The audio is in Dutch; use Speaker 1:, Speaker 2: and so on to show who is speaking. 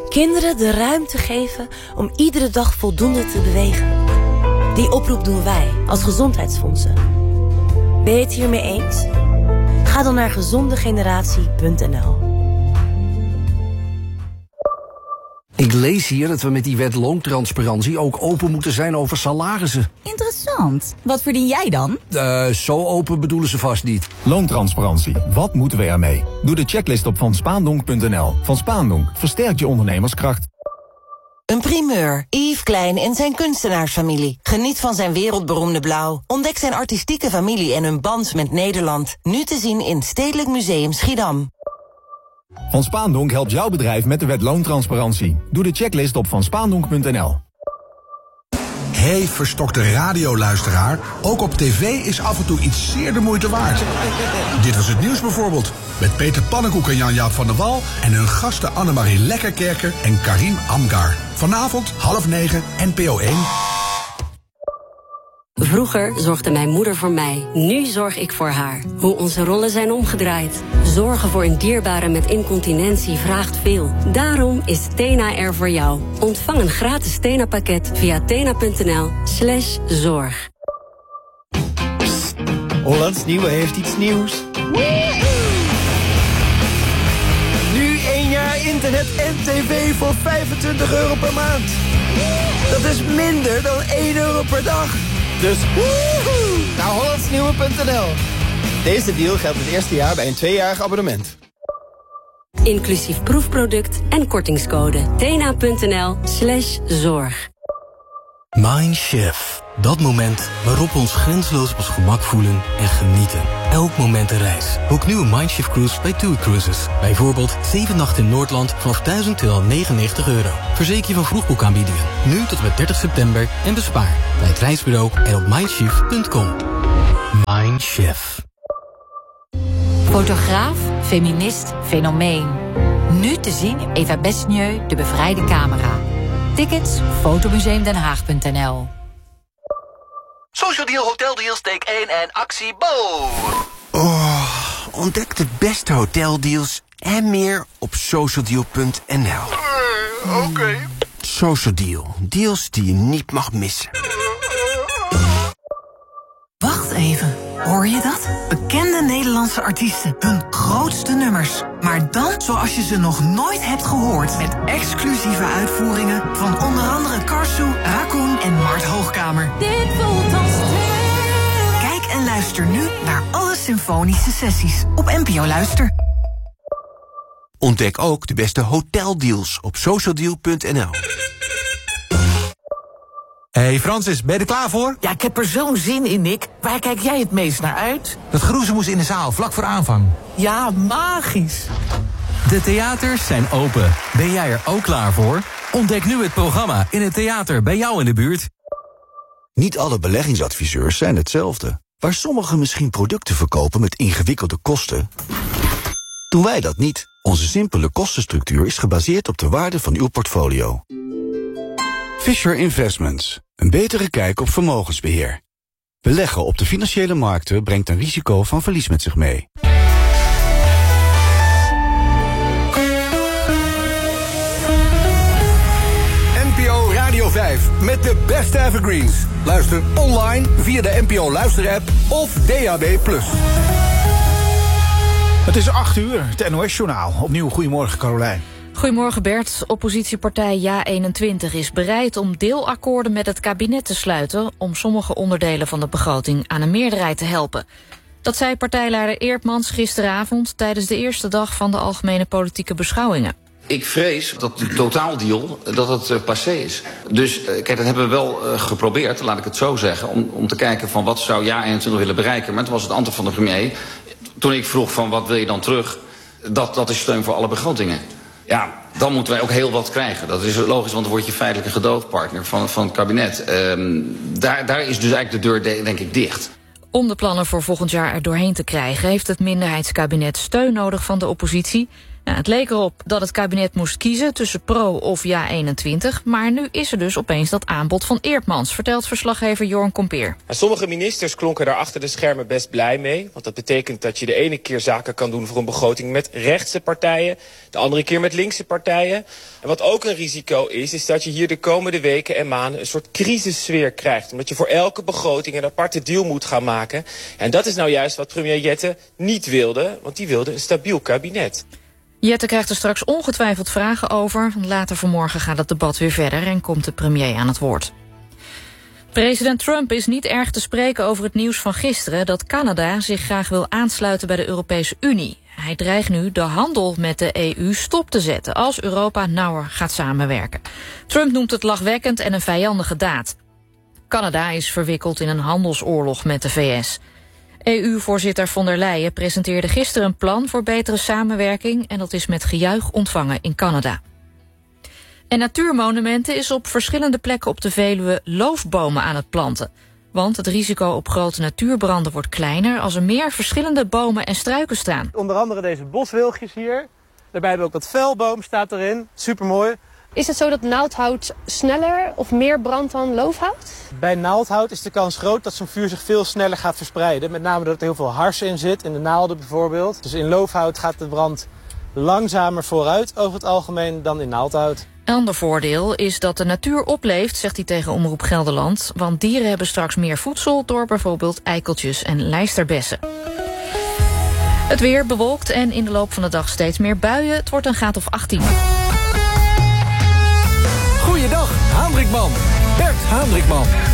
Speaker 1: Kinderen de ruimte geven om iedere dag voldoende te bewegen. Die oproep doen wij als Gezondheidsfondsen. Ben je het hiermee eens? Ga dan naar gezondegeneratie.nl.
Speaker 2: Ik lees hier dat we met die wet loontransparantie ook open moeten zijn over salarissen.
Speaker 3: Interessant. Wat verdien jij dan?
Speaker 2: Zo open bedoelen ze vast niet.
Speaker 4: Loontransparantie. Wat moeten we ermee? Doe de checklist op vanspaandonk.nl. Van Spaandonk versterkt je ondernemerskracht.
Speaker 5: Een primeur. Yves Klein en zijn kunstenaarsfamilie. Geniet van zijn wereldberoemde blauw. Ontdek zijn artistieke familie en hun band met Nederland. Nu te zien in Stedelijk Museum Schiedam.
Speaker 4: Van Spaandonk helpt jouw bedrijf met de wet loontransparantie. Doe de checklist op vanspaandonk.nl.
Speaker 6: Hey, verstokte radioluisteraar. Ook op tv is af en toe iets zeer de moeite waard. Dit was het nieuws bijvoorbeeld. Met Peter Pannenkoek en Jan-Jaap van der Wal... en hun gasten Annemarie Lekkerkerker en Karim Amgar. Vanavond 20:30 NPO 1.
Speaker 7: Vroeger zorgde mijn moeder voor mij. Nu zorg ik voor haar. Hoe onze rollen zijn omgedraaid. Zorgen voor een dierbare met incontinentie vraagt veel. Daarom is Tena er voor jou. Ontvang een gratis Tena-pakket via tena.nl/zorg.
Speaker 8: Hollands Nieuwe heeft iets nieuws. Nu 1 jaar internet en tv voor €25 per maand. Dat is minder dan €1 per dag. Dus naar hollandsnieuwe.nl. Deze deal geldt het eerste jaar bij een 2-jarig abonnement.
Speaker 7: Inclusief proefproduct en kortingscode. tena.nl/zorg.
Speaker 9: Mindshift. Dat moment waarop we ons grenzeloos op ons gemak voelen en genieten. Elk moment een reis. Boek nu een Mindshift cruise bij TUI Cruises. Bijvoorbeeld 7 nachten in Noordland vanaf €1.299. Verzeker je van vroegboekaanbiedingen. Nu tot en met 30 september en bespaar bij het reisbureau en op mindshift.com. Mindshift.
Speaker 3: Fotograaf, feminist, fenomeen. Nu te zien in Eva Besnieu, De Bevrijde Camera. Tickets, fotomuseumdenhaag.nl.
Speaker 10: Social Deal, Hotel Deals, take 1 en actie Bo!
Speaker 11: Ontdek de beste hoteldeals en meer op socialdeal.nl.
Speaker 10: Oké.
Speaker 11: Social Deal. Deals die je niet mag missen.
Speaker 12: Wacht even, hoor je dat? Bekende Nederlandse artiesten, hun grootste nummers. Maar dan zoals je ze nog nooit hebt gehoord. Met exclusieve uitvoeringen van onder andere Karsu, Raccoon en Mart Hoogkamer.
Speaker 3: Dit voelt als twee.
Speaker 12: Kijk en luister nu naar alle symfonische sessies op NPO Luister.
Speaker 11: Ontdek ook de beste hoteldeals op socialdeal.nl.
Speaker 13: Hey Francis, ben je er klaar voor?
Speaker 14: Ja, ik heb er zo'n zin in, Nick. Waar kijk jij het meest naar uit?
Speaker 13: Dat geroezemoes in de zaal, vlak voor aanvang.
Speaker 14: Ja, magisch.
Speaker 15: De theaters zijn open. Ben jij er ook klaar voor? Ontdek nu het programma in het theater bij jou in de buurt.
Speaker 16: Niet alle beleggingsadviseurs zijn hetzelfde. Waar sommigen misschien producten verkopen met ingewikkelde kosten, doen wij dat niet. Onze simpele kostenstructuur is gebaseerd op de waarde van uw portfolio. Fisher Investments. Een betere kijk op vermogensbeheer. Beleggen op de financiële markten brengt een risico van verlies met zich mee.
Speaker 6: NPO Radio 5 met de beste evergreens. Luister online via de NPO Luister-app of DAB+.
Speaker 17: Het is 8:00, het NOS-journaal. Opnieuw goedemorgen, Carolijn.
Speaker 18: Goedemorgen Bert. Oppositiepartij JA21 is bereid om deelakkoorden met het kabinet te sluiten om sommige onderdelen van de begroting aan een meerderheid te helpen. Dat zei partijleider Eertmans gisteravond tijdens de eerste dag van de algemene politieke beschouwingen.
Speaker 19: Ik vrees dat die totaaldeal dat het passé is. Dus kijk, dat hebben we wel geprobeerd, laat ik het zo zeggen, om te kijken van wat zou JA21 willen bereiken. Maar toen was het antwoord van de premier, toen ik vroeg van wat wil je dan terug, dat is steun voor alle begrotingen. Ja, dan moeten wij ook heel wat krijgen. Dat is logisch, want dan word je feitelijk een gedoogpartner van het kabinet. Daar is dus eigenlijk de deur denk ik dicht.
Speaker 18: Om de plannen voor volgend jaar er doorheen te krijgen heeft het minderheidskabinet steun nodig van de oppositie. Nou, het leek erop dat het kabinet moest kiezen tussen Pro of Ja21... maar nu is er dus opeens dat aanbod van Eerdmans... vertelt verslaggever Jorn Kompeer.
Speaker 20: Sommige ministers klonken daar achter de schermen best blij mee. Want dat betekent dat je de ene keer zaken kan doen voor een begroting met rechtse partijen... de andere keer met linkse partijen. En wat ook een risico is dat je hier de komende weken en maanden... een soort crisissfeer krijgt. Omdat je voor elke begroting een aparte deal moet gaan maken. En dat is nou juist wat premier Jette niet wilde. Want die wilde een stabiel kabinet.
Speaker 18: Jette krijgt er straks ongetwijfeld vragen over. Later vanmorgen gaat het debat weer verder en komt de premier aan het woord. President Trump is niet erg te spreken over het nieuws van gisteren... dat Canada zich graag wil aansluiten bij de Europese Unie. Hij dreigt nu de handel met de EU stop te zetten... als Europa nauwer gaat samenwerken. Trump noemt het lachwekkend en een vijandige daad. Canada is verwikkeld in een handelsoorlog met de VS. EU-voorzitter von der Leyen presenteerde gisteren een plan voor betere samenwerking... en dat is met gejuich ontvangen in Canada. En Natuurmonumenten is op verschillende plekken op de Veluwe loofbomen aan het planten. Want het risico op grote natuurbranden wordt kleiner... als er meer verschillende bomen en struiken staan.
Speaker 21: Onder andere deze boswilgjes hier. Daarbij hebben we ook wat velboom, staat erin. Supermooi.
Speaker 22: Is het zo dat naaldhout sneller of meer brandt dan loofhout?
Speaker 21: Bij naaldhout is de kans groot dat zo'n vuur zich veel sneller gaat verspreiden. Met name doordat er heel veel hars in zit, in de naalden bijvoorbeeld. Dus in loofhout gaat de brand langzamer vooruit over het algemeen dan in naaldhout.
Speaker 18: Een ander voordeel is dat de natuur opleeft, zegt hij tegen Omroep Gelderland. Want dieren hebben straks meer voedsel door bijvoorbeeld eikeltjes en lijsterbessen. Het weer bewolkt en in de loop van de dag steeds meer buien. Het wordt een graad of 18.
Speaker 8: Goeiedag, Haandrikman. Bert Haandrikman.